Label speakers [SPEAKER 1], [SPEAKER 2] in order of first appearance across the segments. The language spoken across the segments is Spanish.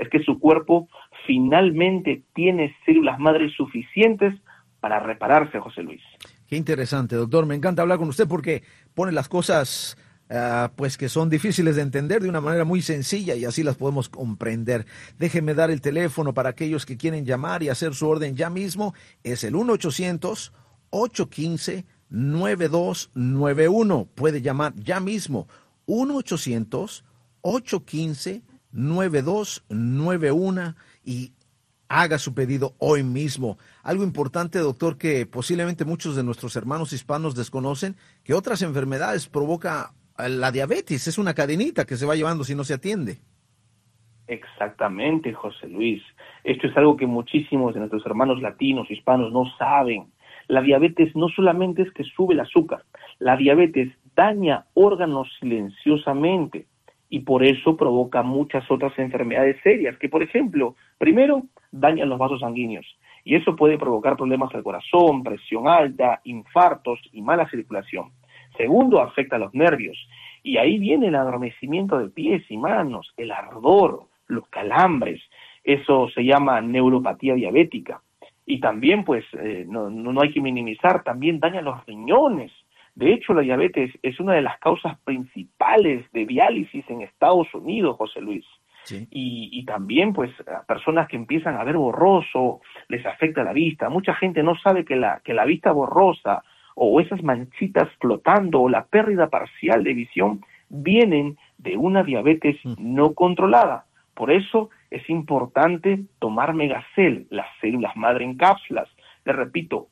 [SPEAKER 1] que su cuerpo finalmente tiene células madre suficientes para repararse, José Luis.
[SPEAKER 2] Qué interesante, doctor. Me encanta hablar con usted porque pone las cosas pues que son difíciles de entender de una manera muy sencilla y así las podemos comprender. Déjeme dar el teléfono para aquellos que quieren llamar y hacer su orden ya mismo. Es el 1-800-815-9291. Puede llamar ya mismo. 1-800-815-9291 y haga su pedido hoy mismo. Algo importante, doctor, que posiblemente muchos de nuestros hermanos hispanos desconocen, que otras enfermedades provoca la diabetes. Es una cadenita que se va llevando si no se atiende.
[SPEAKER 1] Exactamente, José Luis. Esto es algo que muchísimos de nuestros hermanos latinos, hispanos, no saben. La diabetes no solamente es que sube el azúcar, la diabetes daña órganos silenciosamente y por eso provoca muchas otras enfermedades serias, que por ejemplo, primero, dañan los vasos sanguíneos y eso puede provocar problemas al corazón, presión alta, infartos y mala circulación. Segundo, afecta a los nervios y ahí viene el adormecimiento de pies y manos, el ardor, los calambres. Eso se llama neuropatía diabética. Y también, pues, no hay que minimizar, también daña los riñones. De hecho, la diabetes es una de las causas principales de diálisis en Estados Unidos, José Luis. Sí. Y también, pues, a personas que empiezan a ver borroso, les afecta la vista. Mucha gente no sabe que la vista borrosa o esas manchitas flotando o la pérdida parcial de visión vienen de una diabetes no controlada. Por eso es importante tomar Megacel, las células madre en cápsulas. Le repito,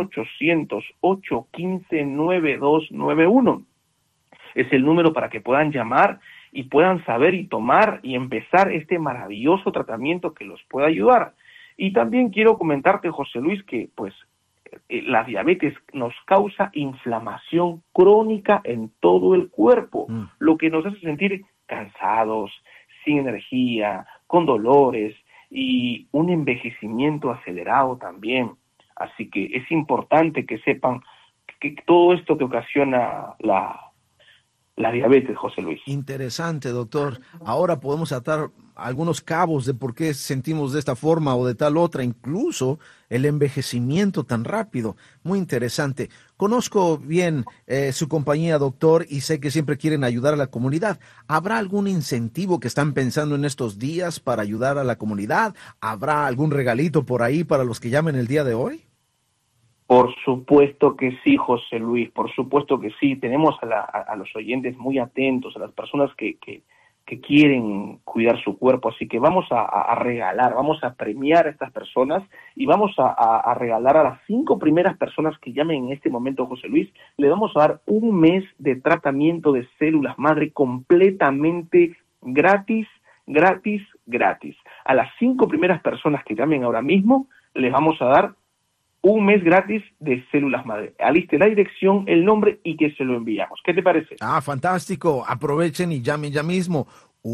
[SPEAKER 1] 1-800-815-9291. Es el número para que puedan llamar y puedan saber y tomar y empezar este maravilloso tratamiento que los pueda ayudar. Y también quiero comentarte, José Luis, que pues la diabetes nos causa inflamación crónica en todo el cuerpo, lo que nos hace sentir cansados, sin energía, con dolores y un envejecimiento acelerado también. Así que es importante que sepan que todo esto que ocasiona la diabetes, José Luis.
[SPEAKER 2] Interesante, doctor. Ahora podemos atar algunos cabos de por qué sentimos de esta forma o de tal otra, incluso el envejecimiento tan rápido. Muy interesante. Conozco bien su compañía, doctor, y sé que siempre quieren ayudar a la comunidad. ¿Habrá algún incentivo que están pensando en estos días para ayudar a la comunidad? ¿Habrá algún regalito por ahí para los que llamen el día de hoy?
[SPEAKER 1] Por supuesto que sí, José Luis, por supuesto que sí. Tenemos a los oyentes muy atentos, a las personas que quieren cuidar su cuerpo, así que vamos a regalar, vamos a premiar a estas personas y vamos a regalar a las 5 primeras personas que llamen en este momento, José Luis, le vamos a dar un mes de tratamiento de células madre completamente gratis. A las 5 primeras personas que llamen ahora mismo, les vamos a dar un mes gratis de células madre. Aliste la dirección, el nombre y que se lo enviamos. ¿Qué te parece?
[SPEAKER 2] Fantástico. Aprovechen y llamen ya mismo.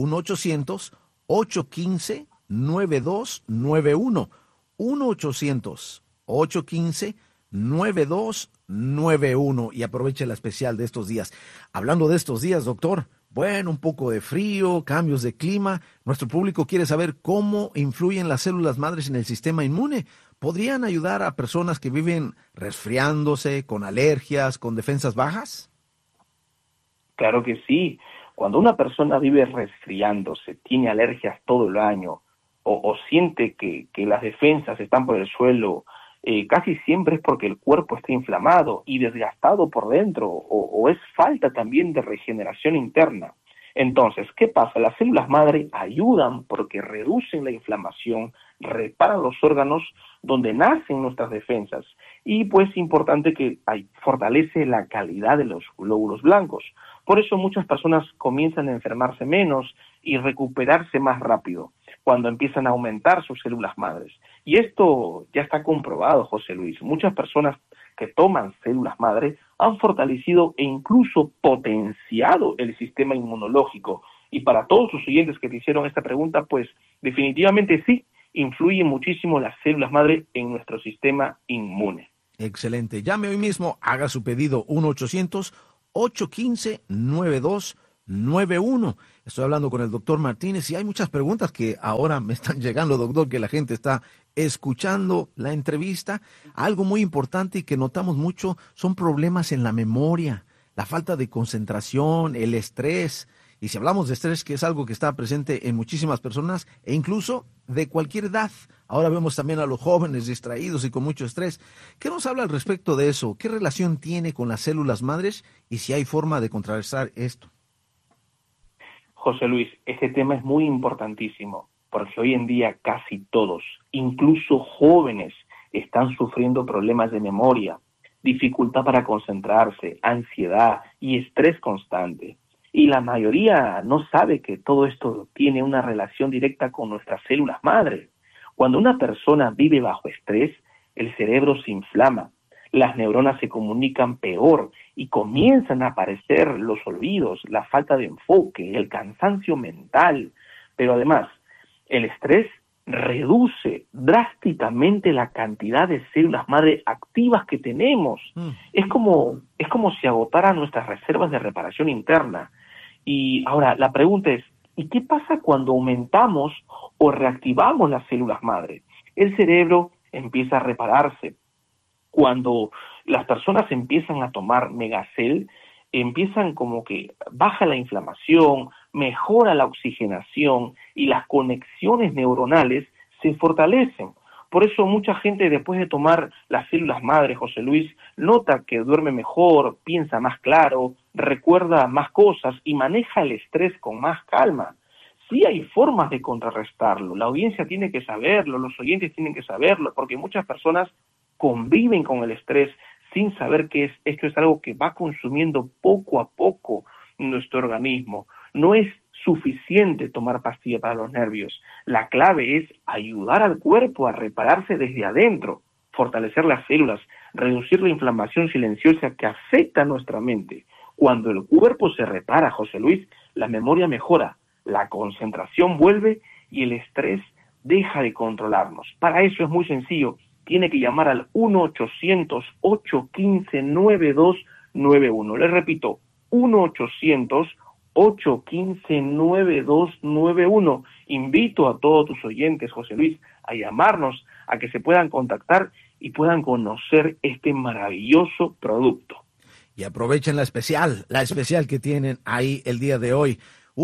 [SPEAKER 2] 1-800-815-9291. 1-800-815-9291. Y aproveche la especial de estos días. Hablando de estos días, doctor, bueno, un poco de frío, cambios de clima. Nuestro público quiere saber cómo influyen las células madres en el sistema inmune. ¿Podrían ayudar a personas que viven resfriándose, con alergias, con defensas bajas?
[SPEAKER 1] Claro que sí. Cuando una persona vive resfriándose, tiene alergias todo el año o siente que las defensas están por el suelo, casi siempre es porque el cuerpo está inflamado y desgastado por dentro o es falta también de regeneración interna. Entonces, ¿qué pasa? Las células madre ayudan porque reducen la inflamación, reparan los órganos donde nacen nuestras defensas y pues importante que fortalece la calidad de los glóbulos blancos. Por eso muchas personas comienzan a enfermarse menos y recuperarse más rápido cuando empiezan a aumentar sus células madres. Y esto ya está comprobado, José Luis. Muchas personas que toman células madre han fortalecido e incluso potenciado el sistema inmunológico. Y para todos sus oyentes que te hicieron esta pregunta, pues definitivamente sí, influyen muchísimo las células madre en nuestro sistema inmune.
[SPEAKER 2] Excelente. Llame hoy mismo, haga su pedido 1-800-815-9291. 9291. Estoy hablando con el doctor Martínez y hay muchas preguntas que ahora me están llegando, doctor, que la gente está escuchando la entrevista. Algo muy importante y que notamos mucho son problemas en la memoria, la falta de concentración, el estrés. Y si hablamos de estrés, que es algo que está presente en muchísimas personas e incluso de cualquier edad. Ahora vemos también a los jóvenes distraídos y con mucho estrés. ¿Qué nos habla al respecto de eso? ¿Qué relación tiene con las células madres y si hay forma de contrarrestar esto?
[SPEAKER 1] José Luis, este tema es muy importantísimo porque hoy en día casi todos, incluso jóvenes, están sufriendo problemas de memoria, dificultad para concentrarse, ansiedad y estrés constante. Y la mayoría no sabe que todo esto tiene una relación directa con nuestras células madre. Cuando una persona vive bajo estrés, el cerebro se inflama, las neuronas se comunican peor y comienzan a aparecer los olvidos, la falta de enfoque, el cansancio mental. Pero además, el estrés reduce drásticamente la cantidad de células madre activas que tenemos. Es como si agotara nuestras reservas de reparación interna. Y ahora, la pregunta es, ¿y qué pasa cuando aumentamos o reactivamos las células madre? El cerebro empieza a repararse. Cuando las personas empiezan a tomar Megacel, empiezan como que baja la inflamación, mejora la oxigenación y las conexiones neuronales se fortalecen. Por eso mucha gente después de tomar las células madre, José Luis, nota que duerme mejor, piensa más claro, recuerda más cosas y maneja el estrés con más calma. Sí hay formas de contrarrestarlo, la audiencia tiene que saberlo, los oyentes tienen que saberlo, porque muchas personas conviven con el estrés sin saber que esto es algo que va consumiendo poco a poco nuestro organismo. No es suficiente tomar pastilla para los nervios. La clave es ayudar al cuerpo a repararse desde adentro, fortalecer las células, reducir la inflamación silenciosa que afecta a nuestra mente. Cuando el cuerpo se repara, José Luis, la memoria mejora, la concentración vuelve y el estrés deja de controlarnos. Para eso es muy sencillo. Tiene que llamar al 1-800-815-9291. Les repito, 1-800-815-9291. Invito a todos tus oyentes, José Luis, a llamarnos, a que se puedan contactar y puedan conocer este maravilloso producto.
[SPEAKER 2] Y aprovechen la especial que tienen ahí el día de hoy.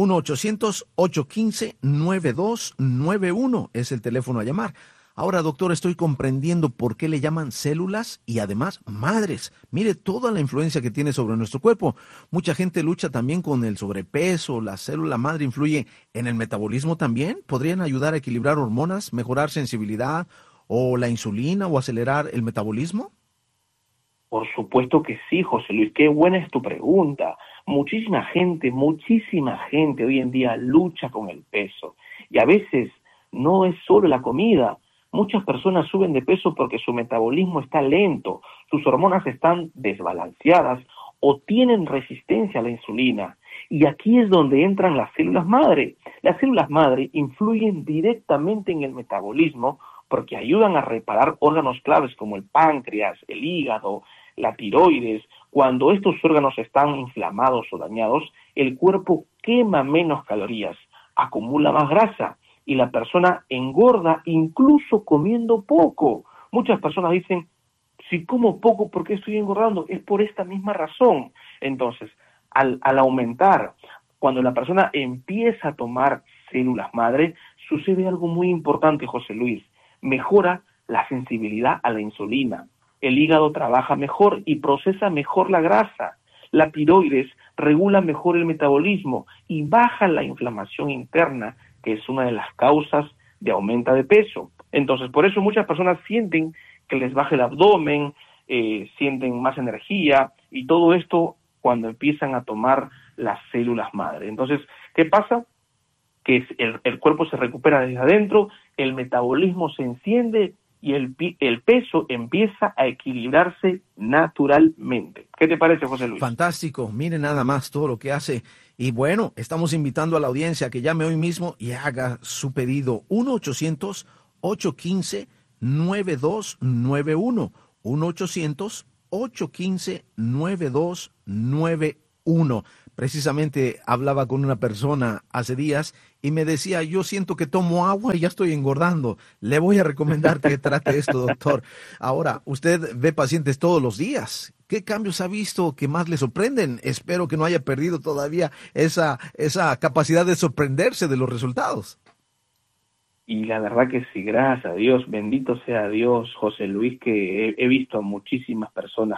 [SPEAKER 2] 1-800-815-9291 es el teléfono a llamar. Ahora, doctor, estoy comprendiendo por qué le llaman células y además madres. Mire toda la influencia que tiene sobre nuestro cuerpo. Mucha gente lucha también con el sobrepeso. ¿La célula madre influye en el metabolismo también? ¿Podrían ayudar a equilibrar hormonas, mejorar sensibilidad o la insulina o acelerar el metabolismo?
[SPEAKER 1] Por supuesto que sí, José Luis. Qué buena es tu pregunta. Muchísima gente hoy en día lucha con el peso. Y a veces no es solo la comida. Muchas personas suben de peso porque su metabolismo está lento, sus hormonas están desbalanceadas o tienen resistencia a la insulina. Y aquí es donde entran las células madre. Las células madre influyen directamente en el metabolismo porque ayudan a reparar órganos claves como el páncreas, el hígado, la tiroides. Cuando estos órganos están inflamados o dañados, el cuerpo quema menos calorías, acumula más grasa y la persona engorda incluso comiendo poco. Muchas personas dicen, si como poco, ¿por qué estoy engordando? Es por esta misma razón. Entonces, al aumentar, cuando la persona empieza a tomar células madre, sucede algo muy importante, José Luis. Mejora la sensibilidad a la insulina. El hígado trabaja mejor y procesa mejor la grasa. La tiroides regula mejor el metabolismo y baja la inflamación interna, que es una de las causas de aumento de peso. Entonces, por eso muchas personas sienten que les baja el abdomen, sienten más energía, y todo esto cuando empiezan a tomar las células madre. Entonces, ¿qué pasa? Que el cuerpo se recupera desde adentro, el metabolismo se enciende y el peso empieza a equilibrarse naturalmente. ¿Qué te parece, José Luis?
[SPEAKER 2] Fantástico, mire nada más todo lo que hace. Y bueno, estamos invitando a la audiencia a que llame hoy mismo y haga su pedido. 1-800-815-9291. 1-800-815-9291. Precisamente hablaba con una persona hace días y me decía, yo siento que tomo agua y ya estoy engordando. Le voy a recomendar que trate esto, doctor. Ahora, usted ve pacientes todos los días. ¿Qué cambios ha visto que más le sorprenden? Espero que no haya perdido todavía esa capacidad de sorprenderse de los resultados.
[SPEAKER 1] Y la verdad que sí, gracias a Dios, bendito sea Dios, José Luis, que he visto a muchísimas personas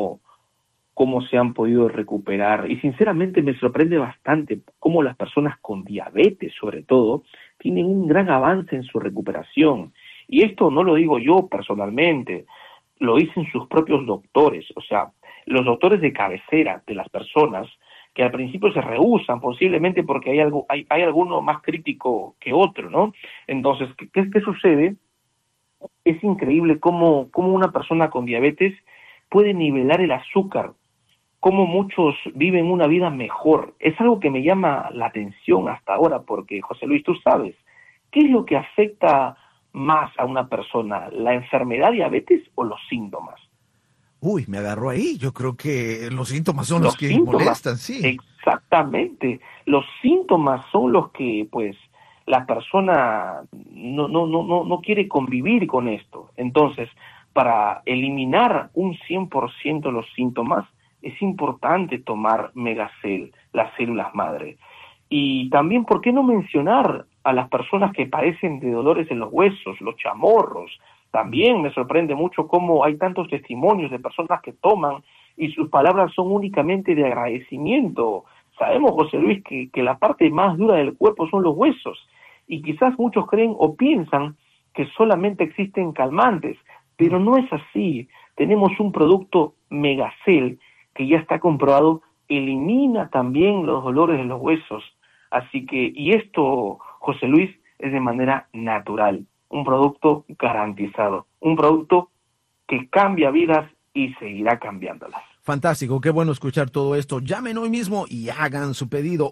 [SPEAKER 1] cómo se han podido recuperar. Y sinceramente me sorprende bastante cómo las personas con diabetes, sobre todo, tienen un gran avance en su recuperación. Y esto no lo digo yo personalmente, lo dicen sus propios doctores, o sea, los doctores de cabecera de las personas que al principio se rehúsan, posiblemente porque hay alguno más crítico que otro, ¿no? Entonces, ¿qué sucede? Es increíble cómo una persona con diabetes puede nivelar el azúcar, cómo muchos viven una vida mejor. Es algo que me llama la atención hasta ahora, porque, José Luis, tú sabes, ¿qué es lo que afecta más a una persona, la enfermedad diabetes o los síntomas?
[SPEAKER 2] Uy, me agarró ahí. Yo creo que los síntomas son los
[SPEAKER 1] Los
[SPEAKER 2] que
[SPEAKER 1] síntomas,
[SPEAKER 2] molestan, sí.
[SPEAKER 1] exactamente. Los síntomas son los que, pues, la persona no quiere convivir con esto. Entonces, para eliminar un 100% los síntomas, es importante tomar Megacel, las células madre. Y también, ¿por qué no mencionar a las personas que padecen de dolores en los huesos, los chamorros? También me sorprende mucho cómo hay tantos testimonios de personas que toman y sus palabras son únicamente de agradecimiento. Sabemos, José Luis, que la parte más dura del cuerpo son los huesos y quizás muchos creen o piensan que solamente existen calmantes, pero no es así. Tenemos un producto Megacel que ya está comprobado, elimina también los dolores de los huesos. Así que, y esto, José Luis, es de manera natural, un producto garantizado, un producto que cambia vidas y seguirá cambiándolas.
[SPEAKER 2] Fantástico, qué bueno escuchar todo esto. Llamen hoy mismo y hagan su pedido.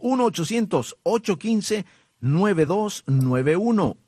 [SPEAKER 2] 1-800-815-9291.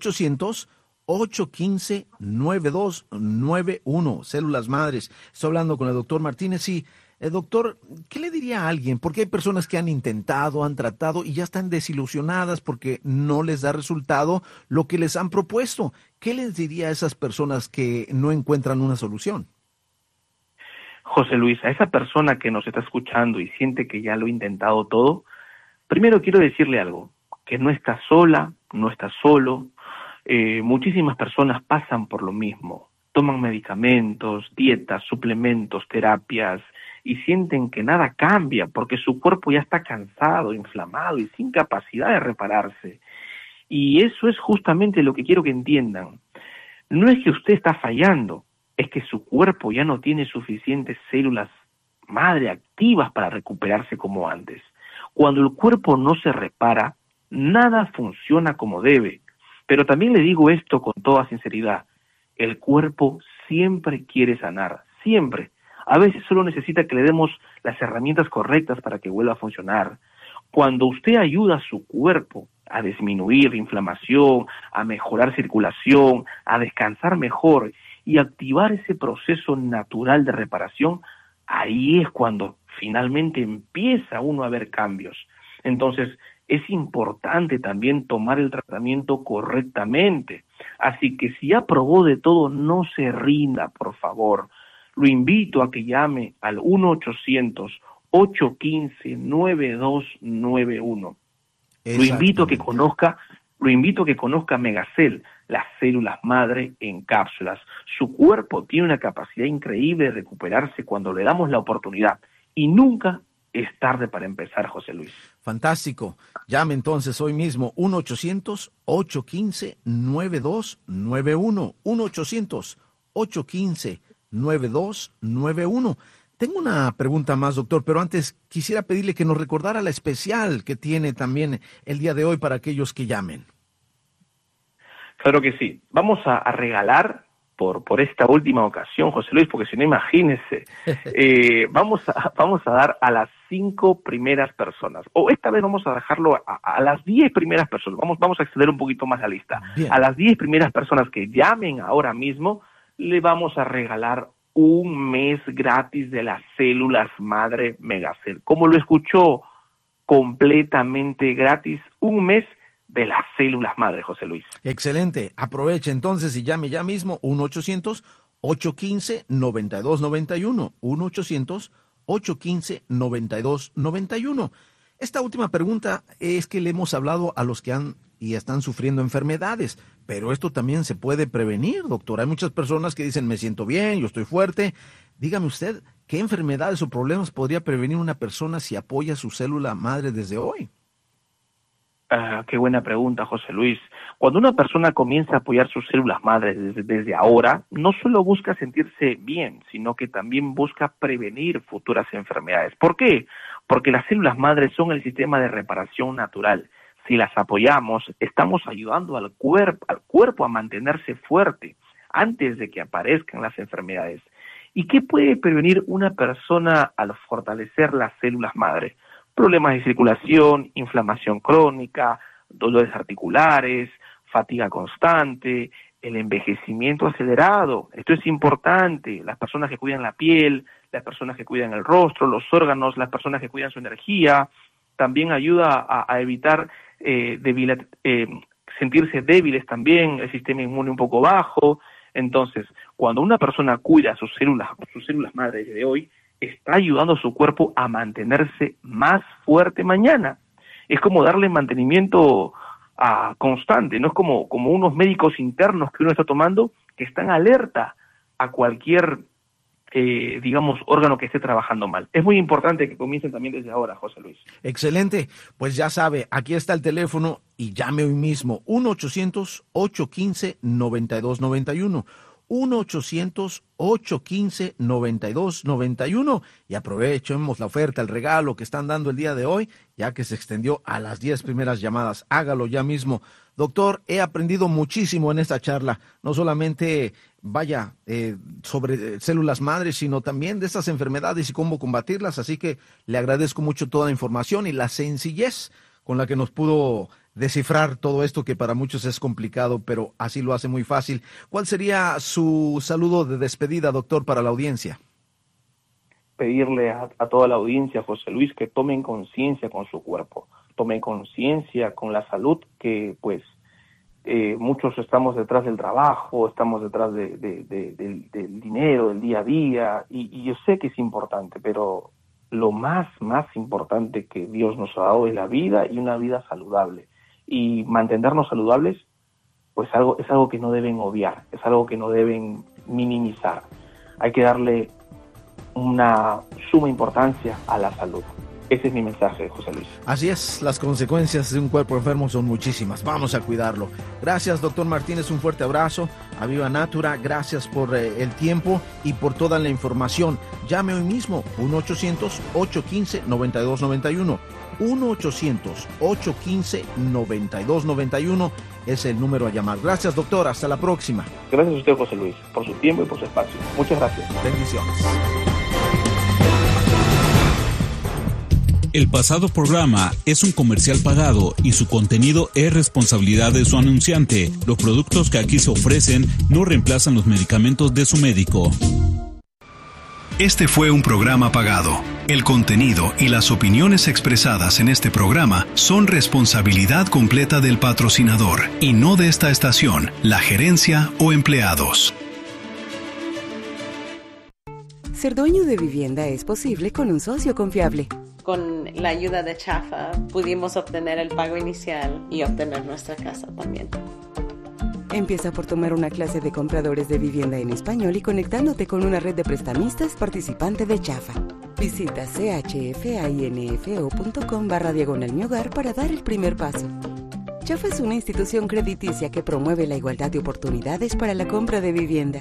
[SPEAKER 2] 1-800-815-9291. Células madres. Estoy hablando con el doctor Martínez y, doctor, ¿qué le diría a alguien? Porque hay personas que han intentado, han tratado y ya están desilusionadas porque no les da resultado lo que les han propuesto. ¿Qué les diría a esas personas que no encuentran una solución?
[SPEAKER 1] José Luis, a esa persona que nos está escuchando y siente que ya lo ha intentado todo, primero quiero decirle algo, que no está sola, no está solo. Muchísimas personas pasan por lo mismo, toman medicamentos, dietas, suplementos, terapias y sienten que nada cambia porque su cuerpo ya está cansado, inflamado y sin capacidad de repararse. Y eso es justamente lo que quiero que entiendan. No es que usted está fallando, es que su cuerpo ya no tiene suficientes células madre activas para recuperarse como antes. Cuando el cuerpo no se repara, nada funciona como debe. Pero también le digo esto con toda sinceridad, el cuerpo siempre quiere sanar, siempre. A veces solo necesita que le demos las herramientas correctas para que vuelva a funcionar. Cuando usted ayuda a su cuerpo a disminuir la inflamación, a mejorar circulación, a descansar mejor y activar ese proceso natural de reparación, ahí es cuando finalmente empieza uno a ver cambios. Entonces, es importante también tomar el tratamiento correctamente. Así que si ya probó de todo, no se rinda, por favor. Lo invito a que llame al 1-800-815-9291. Lo invito a que conozca Megacel, las células madre en cápsulas. Su cuerpo tiene una capacidad increíble de recuperarse cuando le damos la oportunidad. Y nunca es tarde para empezar, José Luis.
[SPEAKER 2] Fantástico. Llame entonces hoy mismo 1-800-815-9291. 1-800-815-9291. Tengo una pregunta más, doctor, pero antes quisiera pedirle que nos recordara la especial que tiene también el día de hoy para aquellos que llamen.
[SPEAKER 1] Claro que sí. Vamos a regalar por esta última ocasión, José Luis, porque si no, imagínese, vamos a dar a las 5 primeras personas, o esta vez vamos a dejarlo a las 10 primeras personas, vamos a extender un poquito más la lista.
[SPEAKER 2] Bien.
[SPEAKER 1] A las 10 primeras personas que llamen ahora mismo, le vamos a regalar un mes gratis de las células madre Megacel. ¿Cómo lo escuchó? Completamente gratis, un mes de las células madre, José Luis.
[SPEAKER 2] Excelente. Aproveche entonces y llame ya mismo 1-800-815-9291. 1-800-815-9291. Esta última pregunta es que le hemos hablado a los que han y están sufriendo enfermedades, pero esto también se puede prevenir, doctor. Hay muchas personas que dicen, me siento bien, yo estoy fuerte. Dígame usted, ¿qué enfermedades o problemas podría prevenir una persona si apoya su célula madre desde hoy?
[SPEAKER 1] Qué buena pregunta, José Luis. Cuando una persona comienza a apoyar sus células madres desde ahora, no solo busca sentirse bien, sino que también busca prevenir futuras enfermedades. ¿Por qué? Porque las células madres son el sistema de reparación natural. Si las apoyamos, estamos ayudando al cuerpo a mantenerse fuerte antes de que aparezcan las enfermedades. ¿Y qué puede prevenir una persona al fortalecer las células madre? Problemas de circulación, inflamación crónica, dolores articulares, fatiga constante, el envejecimiento acelerado. Esto es importante. Las personas que cuidan la piel, las personas que cuidan el rostro, los órganos, las personas que cuidan su energía. También ayuda a evitar sentirse débiles también, el sistema inmune un poco bajo. Entonces, cuando una persona cuida sus células madre de hoy, está ayudando a su cuerpo a mantenerse más fuerte mañana. Es como darle mantenimiento constante, no es como unos médicos internos que uno está tomando que están alerta a cualquier, órgano que esté trabajando mal. Es muy importante que comiencen también desde ahora, José Luis.
[SPEAKER 2] Excelente. Pues ya sabe, aquí está el teléfono y llame hoy mismo. 1-800-815-9291. 1-800-815-9291 y aprovechemos la oferta, el regalo que están dando el día de hoy, ya que se extendió a las 10 primeras llamadas. Hágalo ya mismo. Doctor, he aprendido muchísimo en esta charla, no solamente sobre células madres, sino también de estas enfermedades y cómo combatirlas, así que le agradezco mucho toda la información y la sencillez con la que nos pudo descifrar todo esto que para muchos es complicado, pero así lo hace muy fácil. ¿Cuál sería su saludo de despedida, doctor, para la audiencia?
[SPEAKER 1] Pedirle a toda la audiencia, José Luis, que tomen conciencia con su cuerpo, tomen conciencia con la salud, que pues muchos estamos detrás del trabajo, estamos detrás del dinero, del día a día, y yo sé que es importante, pero lo más importante que Dios nos ha dado es la vida y una vida saludable. Y mantenernos saludables, pues es algo que no deben obviar, es algo que no deben minimizar. Hay que darle una suma importancia a la salud. Ese es mi mensaje, José Luis.
[SPEAKER 2] Así es, las consecuencias de un cuerpo enfermo son muchísimas. Vamos a cuidarlo. Gracias, doctor Martínez, un fuerte abrazo. A Viva Natura, gracias por el tiempo y por toda la información. Llame hoy mismo, 1-800-815-9291. 1-800-815-9291 es el número a llamar. Gracias, doctor. Hasta la próxima.
[SPEAKER 1] Gracias a usted, José Luis, por su tiempo y por su espacio. Muchas gracias.
[SPEAKER 2] Bendiciones.
[SPEAKER 3] El pasado programa es un comercial pagado y su contenido es responsabilidad de su anunciante. Los productos que aquí se ofrecen no reemplazan los medicamentos de su médico.
[SPEAKER 4] Este fue un programa pagado. El contenido y las opiniones expresadas en este programa son responsabilidad completa del patrocinador y no de esta estación, la gerencia o empleados.
[SPEAKER 5] Ser dueño de vivienda es posible con un socio confiable.
[SPEAKER 6] Con la ayuda de Chafa pudimos obtener el pago inicial y obtener nuestra casa también.
[SPEAKER 5] Empieza por tomar una clase de compradores de vivienda en español y conectándote con una red de prestamistas participante de Chafa. Visita chfainfo.com/diagonal-mi-hogar para dar el primer paso. Chafa es una institución crediticia que promueve la igualdad de oportunidades para la compra de vivienda.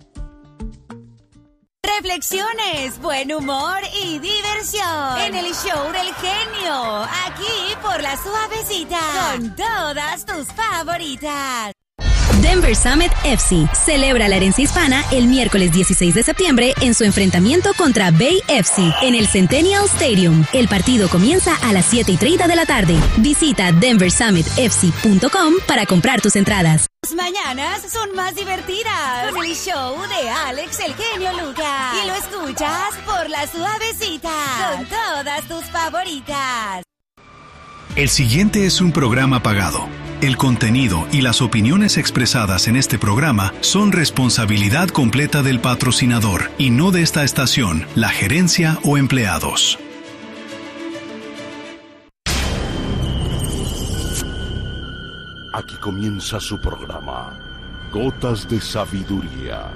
[SPEAKER 7] Reflexiones, buen humor y diversión en el show del genio, aquí por La Suavecita, con todas tus favoritas. De
[SPEAKER 8] Denver Summit FC. Celebra la herencia hispana el miércoles 16 de septiembre en su enfrentamiento contra Bay FC en el Centennial Stadium. El partido comienza a las 7:30 de la tarde. Visita denversummitfc.com para comprar tus entradas.
[SPEAKER 7] Las mañanas son más divertidas. El show de Alex, el genio Lucas. Y lo escuchas por la suavecita con todas tus favoritas.
[SPEAKER 4] El siguiente es un programa pagado. El contenido y las opiniones expresadas en este programa son responsabilidad completa del patrocinador y no de esta estación, la gerencia o empleados.
[SPEAKER 9] Aquí comienza su programa, Gotas de Sabiduría.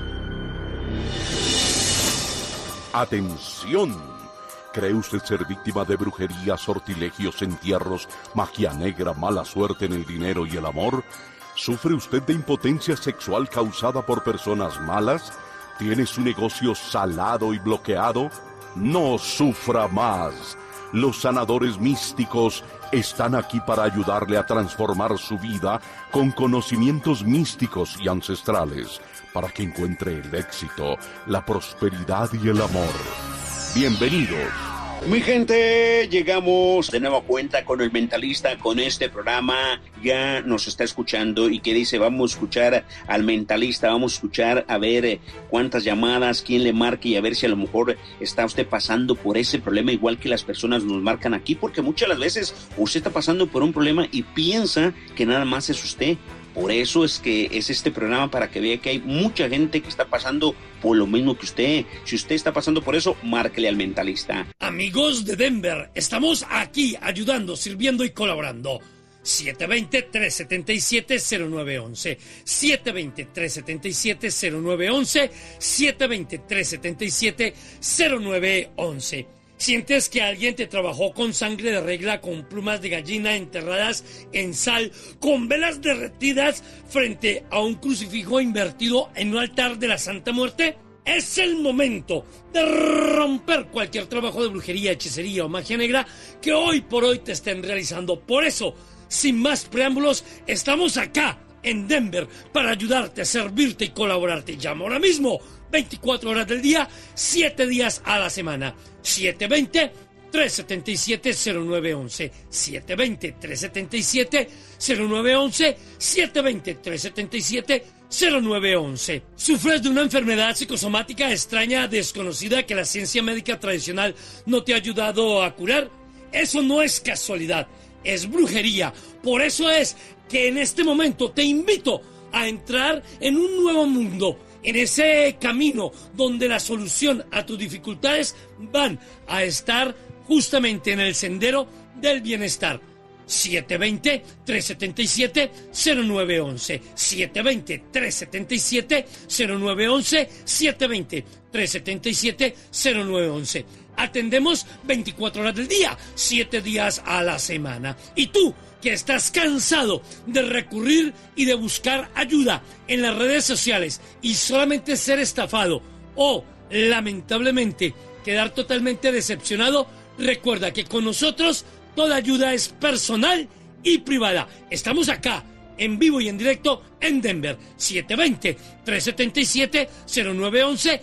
[SPEAKER 9] ¡Atención! ¿Cree usted ser víctima de brujería, sortilegios, entierros, magia negra, mala suerte en el dinero y el amor? ¿Sufre usted de impotencia sexual causada por personas malas? ¿Tiene su negocio salado y bloqueado? No sufra más. Los sanadores místicos están aquí para ayudarle a transformar su vida con conocimientos místicos y ancestrales, para que encuentre el éxito, la prosperidad y el amor. Bienvenidos.
[SPEAKER 10] Mi gente, llegamos de nueva cuenta con el Mentalista, con este programa. Ya nos está escuchando y que dice, vamos a escuchar al Mentalista, vamos a escuchar a ver cuántas llamadas, quién le marque y a ver si a lo mejor está usted pasando por ese problema igual que las personas nos marcan aquí, porque muchas de las veces usted está pasando por un problema y piensa que nada más es usted. Por eso es que es este programa, para que vea que hay mucha gente que está pasando por lo mismo que usted. Si usted está pasando por eso, márquele al Mentalista.
[SPEAKER 11] Amigos de Denver, estamos aquí ayudando, sirviendo y colaborando. 720-377-0911. 720-377-0911. 720-377-0911. ¿Sientes que alguien te trabajó con sangre de regla, con plumas de gallina enterradas en sal, con velas derretidas frente a un crucifijo invertido en un altar de la Santa Muerte? Es el momento de romper cualquier trabajo de brujería, hechicería o magia negra que hoy por hoy te estén realizando. Por eso, sin más preámbulos, estamos acá en Denver para ayudarte, servirte y colaborarte. Llama ahora mismo, 24 horas del día, 7 días a la semana. 720-377-0911. 720-377-0911. 720-377-0911. ¿Sufres de una enfermedad psicosomática extraña, desconocida, que la ciencia médica tradicional no te ha ayudado a curar? Eso no es casualidad, es brujería. Por eso es que en este momento te invito a entrar en un nuevo mundo, en ese camino donde la solución a tus dificultades van a estar justamente en el sendero del bienestar. 720-377-0911. 720-377-0911. 720-377-0911. Atendemos 24 horas del día, 7 días a la semana. Y tú, que estás cansado de recurrir y de buscar ayuda en las redes sociales y solamente ser estafado o, lamentablemente, quedar totalmente decepcionado, recuerda que con nosotros toda ayuda es personal y privada. Estamos acá, en vivo y en directo, en Denver. 720-377-0911.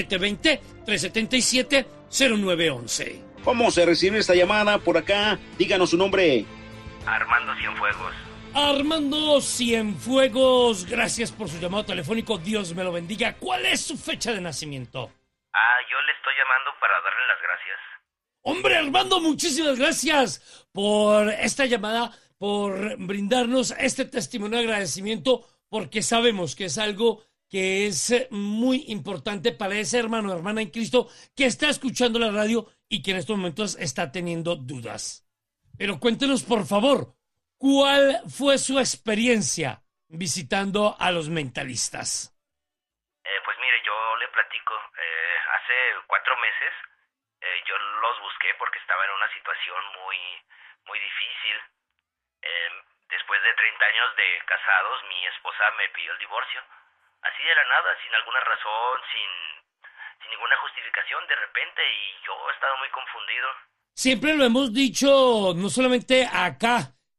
[SPEAKER 11] 720-377-0911.
[SPEAKER 10] Vamos a recibir esta llamada por acá. Díganos su nombre.
[SPEAKER 12] Armando Cienfuegos.
[SPEAKER 11] Armando Cienfuegos, gracias por su llamado telefónico. Dios me lo bendiga. ¿Cuál es su fecha de nacimiento?
[SPEAKER 12] Yo le estoy llamando para darle las gracias.
[SPEAKER 11] Hombre, Armando, muchísimas gracias por esta llamada, por brindarnos este testimonio de agradecimiento, porque sabemos que es algo que es muy importante para ese hermano o hermana en Cristo que está escuchando la radio y que en estos momentos está teniendo dudas. Pero cuéntenos, por favor, ¿cuál fue su experiencia visitando a los mentalistas?
[SPEAKER 12] Pues mire, yo le platico. Hace 4 meses yo los busqué porque estaba en una situación muy difícil. Después de 30 años de casados, mi esposa me pidió el divorcio. Así de la nada, sin alguna razón, sin ninguna justificación, de repente, y yo he estado muy confundido.
[SPEAKER 11] Siempre lo hemos dicho, no solamente acá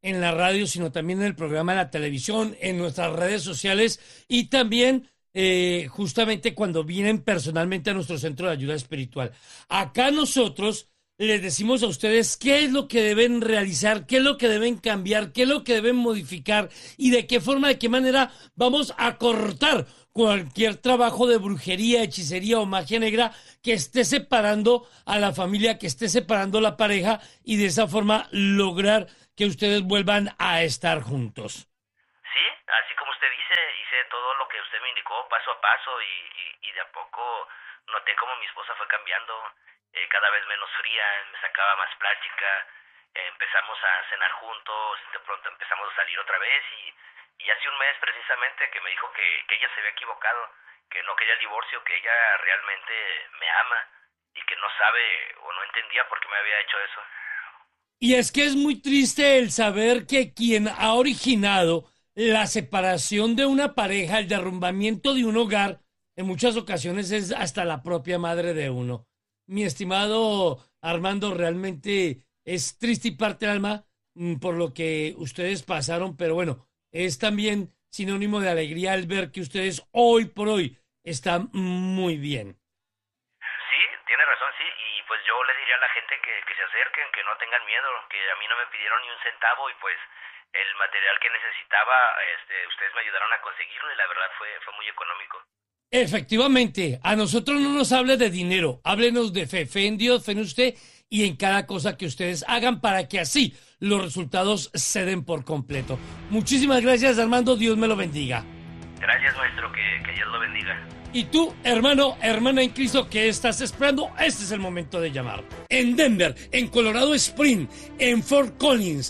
[SPEAKER 11] en la radio, sino también en el programa de la televisión, en nuestras redes sociales y también justamente cuando vienen personalmente a nuestro centro de ayuda espiritual. Acá nosotros les decimos a ustedes qué es lo que deben realizar, qué es lo que deben cambiar, qué es lo que deben modificar y de qué forma, de qué manera vamos a cortar cualquier trabajo de brujería, hechicería o magia negra que esté separando a la familia, que esté separando a la pareja y de esa forma lograr que ustedes vuelvan a estar juntos.
[SPEAKER 12] Sí, así como usted dice, hice todo lo que usted me indicó paso a paso y de a poco noté como mi esposa fue cambiando, cada vez menos fría, me sacaba más plática, empezamos a cenar juntos, de pronto empezamos a salir otra vez y hace un mes precisamente que me dijo que ella se había equivocado, que no quería el divorcio, que ella realmente me ama y que no sabe o no entendía por qué me había hecho eso.
[SPEAKER 11] Y es que es muy triste el saber que quien ha originado la separación de una pareja, el derrumbamiento de un hogar, en muchas ocasiones es hasta la propia madre de uno. Mi estimado Armando, realmente es triste y parte del alma por lo que ustedes pasaron, pero bueno, es también sinónimo de alegría el ver que ustedes hoy por hoy están muy bien.
[SPEAKER 12] Sí, tiene razón, sí, y pues yo le diría a la gente que se acerquen, que no tengan miedo, que a mí no me pidieron ni un centavo y pues el material que necesitaba, ustedes me ayudaron a conseguirlo y la verdad fue muy económico.
[SPEAKER 11] Efectivamente, a nosotros no nos hable de dinero, háblenos de fe en Dios, fe en usted y en cada cosa que ustedes hagan para que así los resultados se den por completo. Muchísimas gracias, Armando, Dios me lo bendiga.
[SPEAKER 12] Gracias, maestro, que Dios lo bendiga.
[SPEAKER 11] Y tú, hermano, hermana en Cristo, ¿qué estás esperando? Este es el momento de llamar. En Denver, en Colorado Springs, en Fort Collins,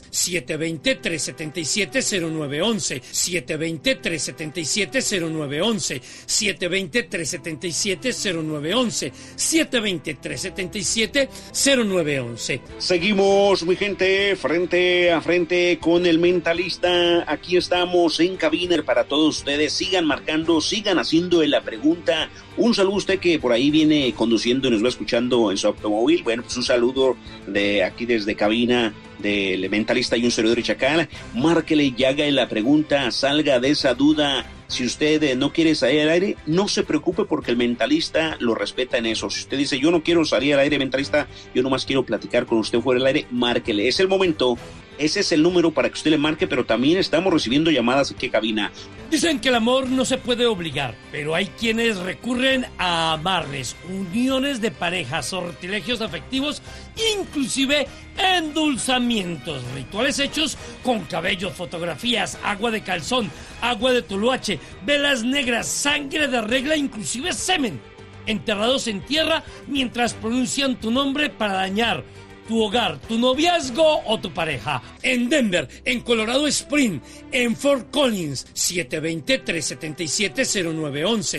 [SPEAKER 11] 720-377-0911, 720-377-0911, 720-377-0911, 720-377-0911.
[SPEAKER 10] Seguimos, mi gente, frente a frente con el mentalista. Aquí estamos en cabina para todos ustedes. Sigan marcando, sigan haciendo la pregunta. Un saludo a usted que por ahí viene conduciendo y nos va escuchando en su automóvil. Bueno, pues un saludo de aquí desde cabina del mentalista y un servidor de Chacal. Márquele y haga la pregunta, salga de esa duda. Si usted no quiere salir al aire, no se preocupe porque el mentalista lo respeta en eso. Si usted dice, yo no quiero salir al aire, mentalista, yo nomás quiero platicar con usted fuera del aire, márquele. Es el momento, ese es el número para que usted le marque, pero también estamos recibiendo llamadas aquí en cabina.
[SPEAKER 11] Dicen que el amor no se puede obligar, pero hay quienes recurren a amarres, uniones de parejas, sortilegios afectivos, inclusive endulzamientos, rituales hechos con cabellos, fotografías, agua de calzón, agua de tuluache, velas negras, sangre de regla, inclusive semen, enterrados en tierra mientras pronuncian tu nombre para dañar tu hogar, tu noviazgo o tu pareja. En Denver, en Colorado Springs, en Fort Collins, 720-377-0911,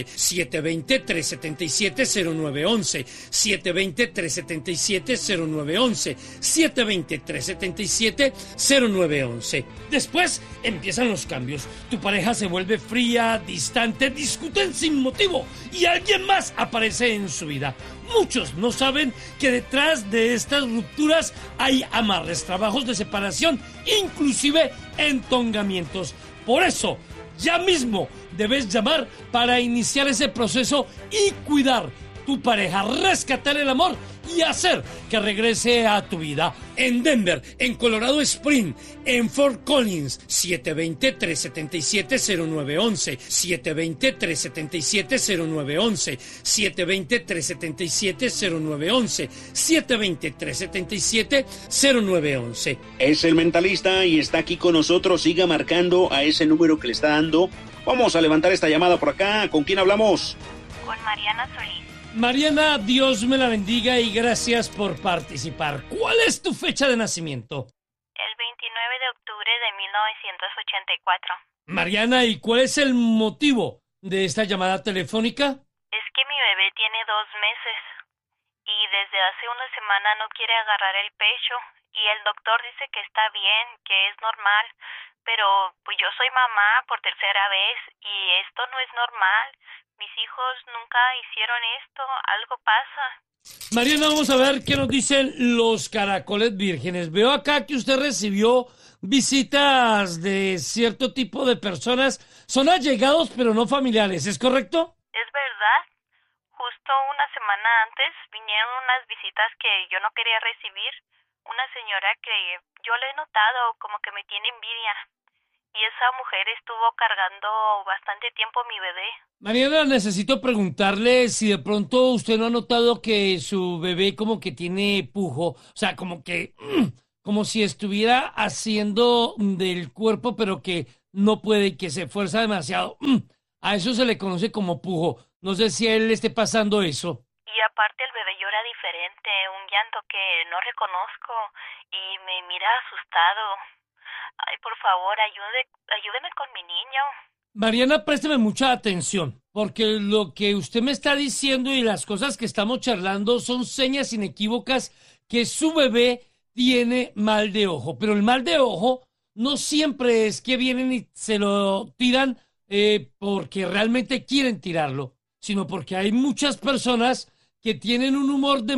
[SPEAKER 11] 720-377-0911, 720-377-0911, 720-377-0911. Después empiezan los cambios. Tu pareja se vuelve fría, distante, discuten sin motivo y alguien más aparece en su vida. Muchos no saben que detrás de estas rupturas hay amarres, trabajos de separación, inclusive entongamientos. Por eso, ya mismo debes llamar para iniciar ese proceso y cuidar tu pareja, rescatar el amor y hacer que regrese a tu vida. En Denver, en Colorado Springs, en Fort Collins, 720-377-0911, 720-377-0911, 720-377-0911, 720-377-0911.
[SPEAKER 10] Es el mentalista y está aquí con nosotros. Siga marcando a ese número que le está dando. Vamos a levantar esta llamada por acá. ¿Con quién hablamos?
[SPEAKER 13] Con Mariana Solís.
[SPEAKER 11] Mariana, Dios me la bendiga y gracias por participar. ¿Cuál es tu fecha de nacimiento?
[SPEAKER 13] El 29 de octubre de 1984.
[SPEAKER 11] Mariana, ¿y cuál es el motivo de esta llamada telefónica?
[SPEAKER 13] Es que mi bebé tiene 2 meses y desde hace una semana no quiere agarrar el pecho y el doctor dice que está bien, que es normal, pero pues yo soy mamá por tercera vez y esto no es normal. Mis hijos nunca hicieron esto, algo pasa.
[SPEAKER 11] Mariana, vamos a ver qué nos dicen los caracoles vírgenes. Veo acá que usted recibió visitas de cierto tipo de personas. Son allegados, pero no familiares, ¿es correcto?
[SPEAKER 13] Es verdad. Justo una semana antes vinieron unas visitas que yo no quería recibir. Una señora que yo le he notado como que me tiene envidia. Y esa mujer estuvo cargando bastante tiempo mi bebé.
[SPEAKER 11] Mariana, necesito preguntarle si de pronto usted no ha notado que su bebé como que tiene pujo. O sea, como que... como si estuviera haciendo del cuerpo, pero que no puede, que se fuerza demasiado. A eso se le conoce como pujo. No sé si a él le esté pasando eso.
[SPEAKER 13] Y aparte el bebé llora diferente, un llanto que no reconozco y me mira asustado. Ay, por favor, ayúdeme con mi niño.
[SPEAKER 11] Mariana, présteme mucha atención, porque lo que usted me está diciendo y las cosas que estamos charlando son señas inequívocas que su bebé tiene mal de ojo. Pero el mal de ojo no siempre es que vienen y se lo tiran porque realmente quieren tirarlo, sino porque hay muchas personas que tienen un humor de